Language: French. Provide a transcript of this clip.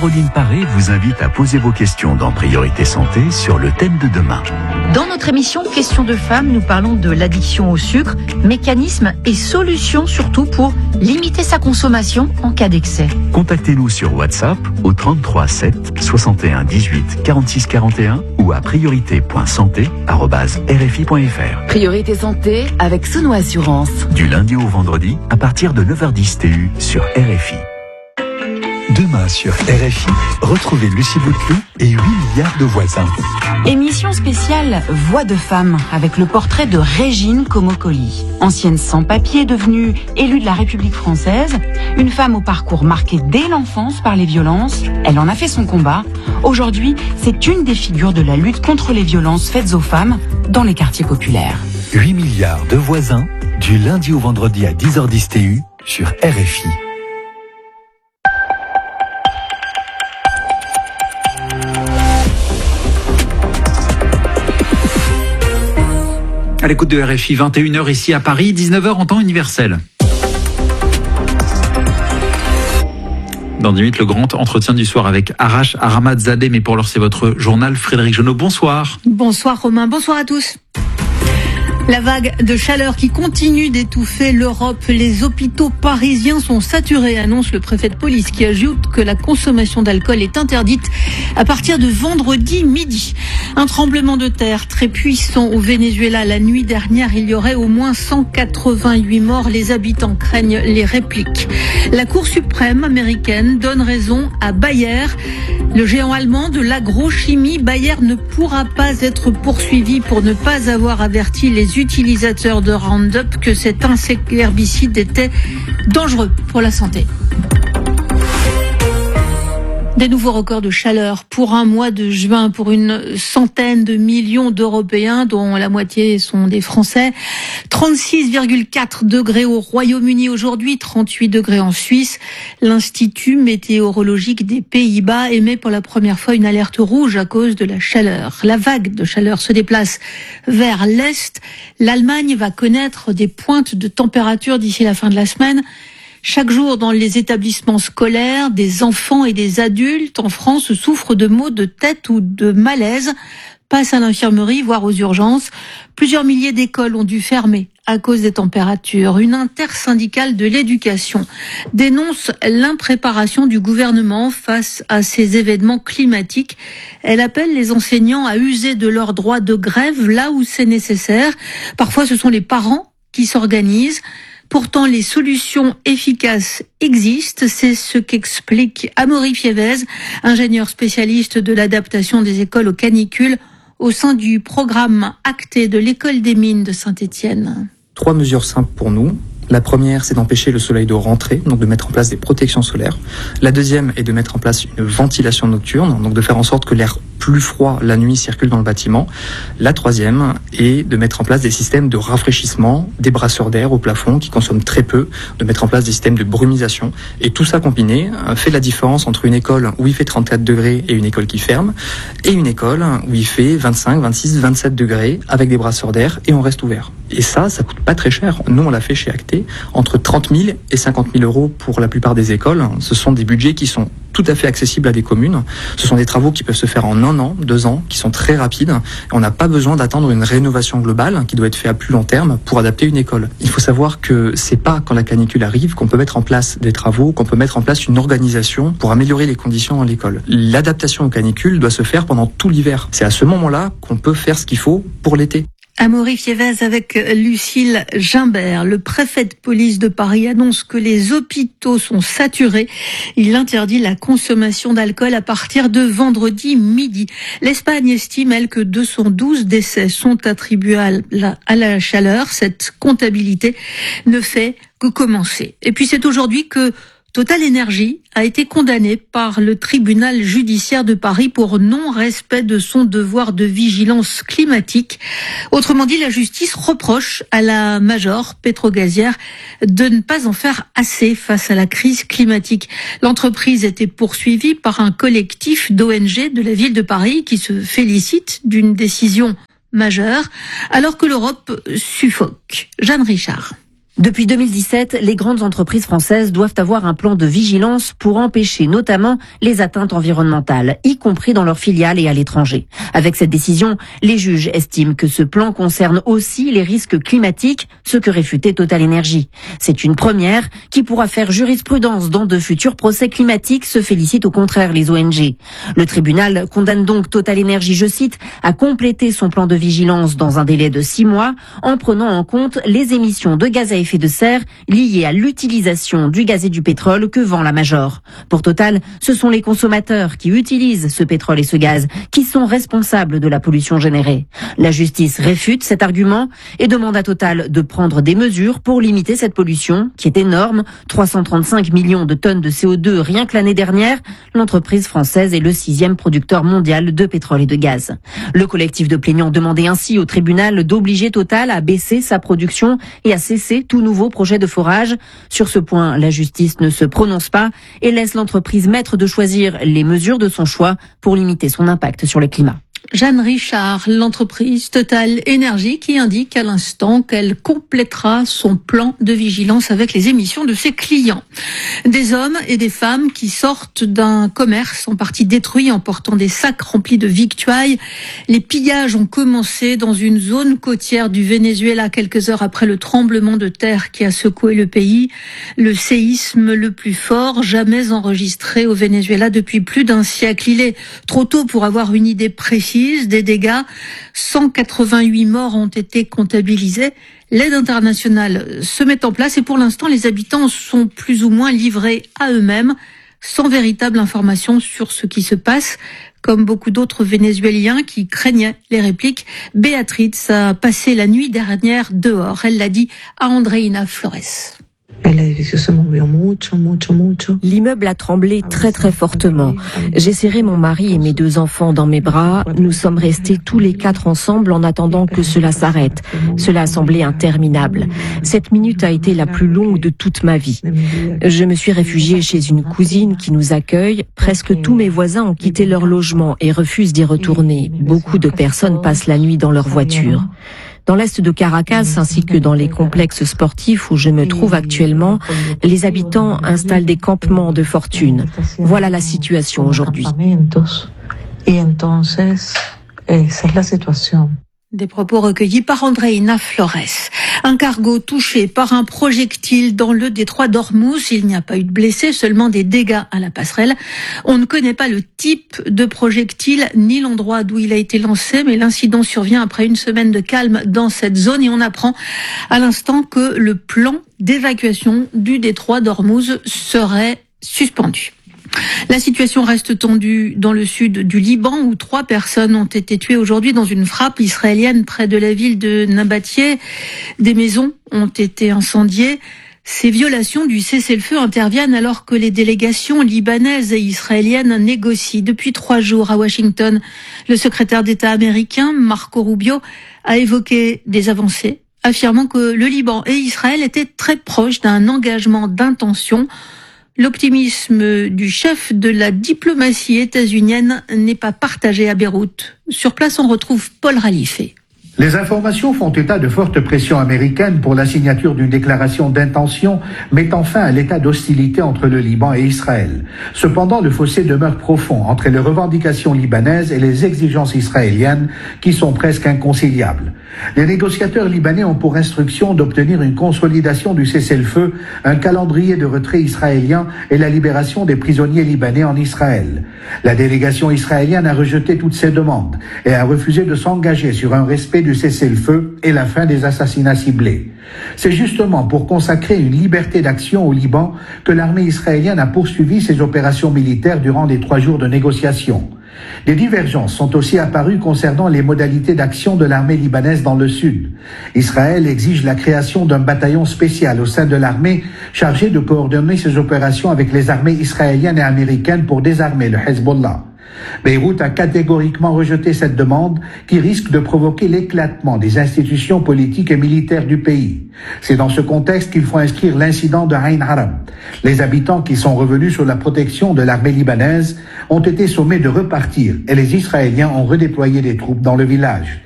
Caroline Paré vous invite à poser vos questions dans Priorité Santé sur le thème de demain. Dans notre émission Questions de femmes, nous parlons de l'addiction au sucre, mécanismes et solutions surtout pour limiter sa consommation en cas d'excès. Contactez-nous sur WhatsApp au 33 7 61 18 46 41 ou à priorité.santé@rfi.fr. Priorité Santé avec Souno Assurance. Du lundi au vendredi à partir de 9h10 TU sur RFI. Demain sur RFI, retrouvez Lucie Bouteloup et 8 milliards de voisins. Émission spéciale Voix de femme avec le portrait de Régine Comocoli. Ancienne sans-papier devenue élue de la République française, une femme au parcours marqué dès l'enfance par les violences, elle en a fait son combat. Aujourd'hui, c'est une des figures de la lutte contre les violences faites aux femmes dans les quartiers populaires. 8 milliards de voisins, du lundi au vendredi à 10h10 TU sur RFI. À l'écoute de RFI, 21h ici à Paris, 19h en temps universel. Dans 10 minutes, le grand entretien du soir avec Arash Ahmadzadeh. Mais pour l'heure, c'est votre journal. Frédéric Genot, bonsoir. Bonsoir Romain, bonsoir à tous. La vague de chaleur qui continue d'étouffer l'Europe. Les hôpitaux parisiens sont saturés, annonce le préfet de police, qui ajoute que la consommation d'alcool est interdite à partir de vendredi midi. Un tremblement de terre très puissant au Venezuela. La nuit dernière, il y aurait au moins 188 morts. Les habitants craignent les répliques. La Cour suprême américaine donne raison à Bayer. Le géant allemand de l'agrochimie, Bayer ne pourra pas être poursuivi pour ne pas avoir averti les utilisateurs de Roundup que cet herbicide était dangereux pour la santé. Des nouveaux records de chaleur pour un mois de juin pour une centaine de millions d'Européens, dont la moitié sont des Français. 36,4 degrés au Royaume-Uni aujourd'hui, 38 degrés en Suisse. L'Institut météorologique des Pays-Bas émet pour la première fois une alerte rouge à cause de la chaleur. La vague de chaleur se déplace vers l'Est. L'Allemagne va connaître des pointes de température d'ici la fin de la semaine. Chaque jour, dans les établissements scolaires, des enfants et des adultes en France souffrent de maux de tête ou de malaise, passent à l'infirmerie, voire aux urgences. Plusieurs milliers d'écoles ont dû fermer à cause des températures. Une intersyndicale de l'éducation dénonce l'impréparation du gouvernement face à ces événements climatiques. Elle appelle les enseignants à user de leur droit de grève là où c'est nécessaire. Parfois, ce sont les parents qui s'organisent. Pourtant, les solutions efficaces existent. C'est ce qu'explique Amaury Fievez, ingénieur spécialiste de l'adaptation des écoles aux canicules au sein du programme ACTE de l'École des Mines de Saint-Étienne. 3 mesures simples pour nous. La première, c'est d'empêcher le soleil de rentrer, donc de mettre en place des protections solaires. La deuxième est de mettre en place une ventilation nocturne, donc de faire en sorte que l'air plus froid la nuit circule dans le bâtiment. La troisième est de mettre en place des systèmes de rafraîchissement, des brasseurs d'air au plafond qui consomment très peu, de mettre en place des systèmes de brumisation. Et tout ça combiné fait la différence entre une école où il fait 34 degrés et une école qui ferme, et une école où il fait 25, 26, 27 degrés avec des brasseurs d'air et on reste ouvert. Et ça coûte pas très cher. Nous, on l'a fait chez ACTE, entre 30 000 et 50 000 euros pour la plupart des écoles. Ce sont des budgets qui sont tout à fait accessibles à des communes. Ce sont des travaux qui peuvent se faire en 1 an, 2 ans, qui sont très rapides. On n'a pas besoin d'attendre une rénovation globale qui doit être faite à plus long terme pour adapter une école. Il faut savoir que c'est pas quand la canicule arrive qu'on peut mettre en place des travaux, qu'on peut mettre en place une organisation pour améliorer les conditions dans l'école. L'adaptation aux canicules doit se faire pendant tout l'hiver. C'est à ce moment-là qu'on peut faire ce qu'il faut pour l'été. Amaury Fievez avec Lucille Gimbert. Le préfet de police de Paris annonce que les hôpitaux sont saturés. Il interdit la consommation d'alcool à partir de vendredi midi. L'Espagne estime, elle, que 212 décès sont attribués à la chaleur. Cette comptabilité ne fait que commencer. Et puis c'est aujourd'hui que Total Energy a été condamné par le tribunal judiciaire de Paris pour non-respect de son devoir de vigilance climatique. Autrement dit, la justice reproche à la major pétrogazière de ne pas en faire assez face à la crise climatique. L'entreprise était poursuivie par un collectif d'ONG de la ville de Paris qui se félicite d'une décision majeure, alors que l'Europe suffoque. Jeanne Richard. Depuis 2017, les grandes entreprises françaises doivent avoir un plan de vigilance pour empêcher notamment les atteintes environnementales, y compris dans leurs filiales et à l'étranger. Avec cette décision, les juges estiment que ce plan concerne aussi les risques climatiques, ce que réfutait Total Energy. C'est une première qui pourra faire jurisprudence dans de futurs procès climatiques, se félicitent au contraire les ONG. Le tribunal condamne donc Total Energy, je cite, à compléter son plan de vigilance dans un délai de 6 mois en prenant en compte les émissions de gaz à effet de serre liées à l'utilisation du gaz et du pétrole que vend la Major. Pour Total, ce sont les consommateurs qui utilisent ce pétrole et ce gaz qui sont responsables de la pollution générée. La justice réfute cet argument et demande à Total de prendre des mesures pour limiter cette pollution qui est énorme, 335 millions de tonnes de CO2 rien que l'année dernière. L'entreprise française est le 6e producteur mondial de pétrole et de gaz. Le collectif de plaignants demandait ainsi au tribunal d'obliger Total à baisser sa production et à cesser tout nouveau projet de forage. Sur ce point, la justice ne se prononce pas et laisse l'entreprise maître de choisir les mesures de son choix pour limiter son impact sur le climat. Jeanne Richard, l'entreprise Total Energy, qui indique à l'instant qu'elle complétera son plan de vigilance avec les émissions de ses clients. Des hommes et des femmes qui sortent d'un commerce en partie détruit en portant des sacs remplis de victuailles. Les pillages ont commencé dans une zone côtière du Venezuela quelques heures après le tremblement de terre qui a secoué le pays. Le séisme le plus fort jamais enregistré au Venezuela depuis plus d'un siècle. Il est trop tôt pour avoir une idée précise des dégâts. 188 morts ont été comptabilisés. L'aide internationale se met en place et pour l'instant, les habitants sont plus ou moins livrés à eux-mêmes, sans véritable information sur ce qui se passe. Comme beaucoup d'autres Vénézuéliens qui craignaient les répliques, Béatrice a passé la nuit dernière dehors. Elle l'a dit à Andreina Flores. L'immeuble a tremblé très très fortement. J'ai serré mon mari et mes 2 enfants dans mes bras. Nous sommes restés tous les 4 ensemble en attendant que cela s'arrête. Cela a semblé interminable. Cette minute a été la plus longue de toute ma vie. Je me suis réfugiée chez une cousine qui nous accueille. Presque tous mes voisins ont quitté leur logement et refusent d'y retourner. Beaucoup de personnes passent la nuit dans leur voiture. Dans l'est de Caracas, ainsi que dans les complexes sportifs où je me trouve actuellement, les habitants installent des campements de fortune. Voilà la situation aujourd'hui. Des propos recueillis par Andreina Flores. Un cargo touché par un projectile dans le détroit d'Ormuz. Il n'y a pas eu de blessés, seulement des dégâts à la passerelle. On ne connaît pas le type de projectile ni l'endroit d'où il a été lancé, mais l'incident survient après une semaine de calme dans cette zone et on apprend à l'instant que le plan d'évacuation du détroit d'Ormuz serait suspendu. La situation reste tendue dans le sud du Liban où 3 personnes ont été tuées aujourd'hui dans une frappe israélienne près de la ville de Nabattieh. Des maisons ont été incendiées. Ces violations du cessez-le-feu interviennent alors que les délégations libanaises et israéliennes négocient depuis 3 jours à Washington. Le secrétaire d'État américain, Marco Rubio, a évoqué des avancées, affirmant que le Liban et Israël étaient très proches d'un engagement d'intention. L'optimisme du chef de la diplomatie états-unienne n'est pas partagé à Beyrouth. Sur place, on retrouve Paul Ralifé. Les informations font état de fortes pressions américaines pour la signature d'une déclaration d'intention mettant fin à l'état d'hostilité entre le Liban et Israël. Cependant, le fossé demeure profond entre les revendications libanaises et les exigences israéliennes qui sont presque inconciliables. Les négociateurs libanais ont pour instruction d'obtenir une consolidation du cessez-le-feu, un calendrier de retrait israélien et la libération des prisonniers libanais en Israël. La délégation israélienne a rejeté toutes ces demandes et a refusé de s'engager sur un respect du cessez-le-feu et la fin des assassinats ciblés. C'est justement pour consacrer une liberté d'action au Liban que l'armée israélienne a poursuivi ses opérations militaires durant les 3 jours de négociations. Des divergences sont aussi apparues concernant les modalités d'action de l'armée libanaise dans le sud. Israël exige la création d'un bataillon spécial au sein de l'armée chargé de coordonner ses opérations avec les armées israéliennes et américaines pour désarmer le Hezbollah. Beyrouth a catégoriquement rejeté cette demande qui risque de provoquer l'éclatement des institutions politiques et militaires du pays. C'est dans ce contexte qu'il faut inscrire l'incident de Ain Haram. Les habitants qui sont revenus sous la protection de l'armée libanaise ont été sommés de repartir et les Israéliens ont redéployé des troupes dans le village.